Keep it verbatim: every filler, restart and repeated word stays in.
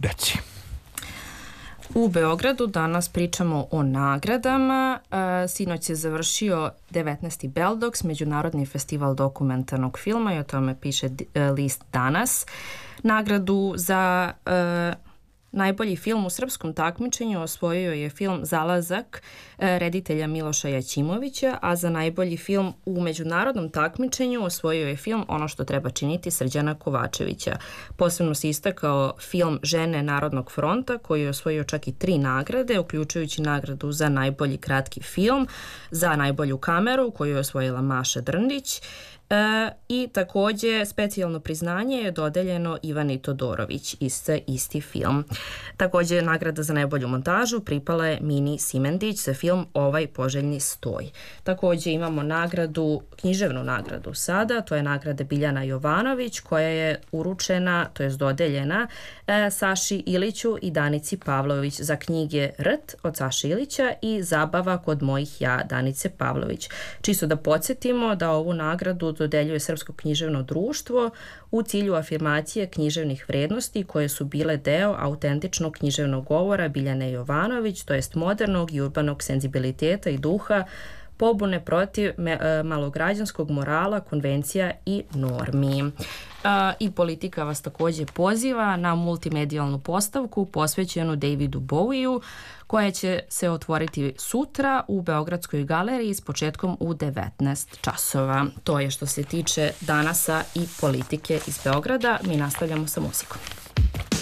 Reci. U Beogradu danas pričamo o nagradama. Sinoć se završio devetnaesti Beldoks, međunarodni festival dokumentarnog filma, i o tome piše list Danas. Nagradu za najbolji film u srpskom takmičenju osvojio je film Zalazak reditelja Miloša Jaćimovića, a za najbolji film u međunarodnom takmičenju osvojio je film Ono što treba činiti Srđana Kovačevića. Posebno se istakao film Žene Narodnog fronta, koji je osvojio čak i tri nagrade, uključujući nagradu za najbolji kratki film, za najbolju kameru koju je osvojila Maša Drndić, E, i takođe specijalno priznanje je dodeljeno Ivani Todorović, isti, isti film. Takođe nagrada za najbolju montažu pripala je Mini Simendić za film Ovaj poželjni stoj. Takođe imamo nagradu, književnu nagradu sada, to je nagrada Biljana Jovanović, koja je uručena, to je dodeljena e, Saši Iliću i Danici Pavlović za knjige Rt od Saše Ilića i Zabava kod mojih ja Danice Pavlović. Čisto da podsjetimo da ovu nagradu dodeljuje Srpsko književno društvo u cilju afirmacije književnih vrednosti koje su bile deo autentičnog književnog govora Biljane Jovanović, to jest modernog i urbanog senzibiliteta i duha, pobune protiv malograđanskog morala, konvencija i normi. I Politika vas takođe poziva na multimedijalnu postavku posvećenu Davidu Bowiju, koja će se otvoriti sutra u Beogradskoj galeriji s početkom u devetnaest časova. To je što se tiče Danasa i Politike iz Beograda. Mi nastavljamo sa muzikom.